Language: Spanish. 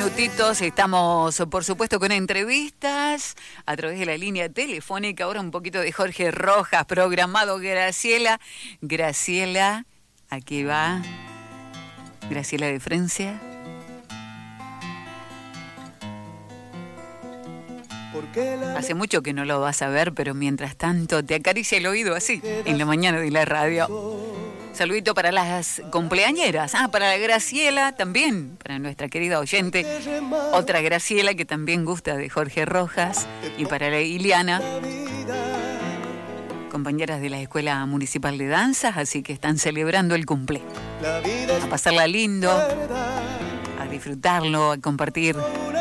minutitos estamos, por supuesto, con entrevistas a través de la línea telefónica. Ahora un poquito de Jorge Rojas, programado Graciela. Graciela, aquí va. Graciela de Francia. Hace mucho que no lo vas a ver, pero mientras tanto te acaricia el oído así, en la mañana de la radio. Saludito para las cumpleañeras. Para la Graciela también, para nuestra querida oyente. Otra Graciela que también gusta de Jorge Rojas. Y para la Iliana, compañeras de la Escuela Municipal de Danzas, así que están celebrando el cumple. A pasarla lindo, a disfrutarlo, a compartir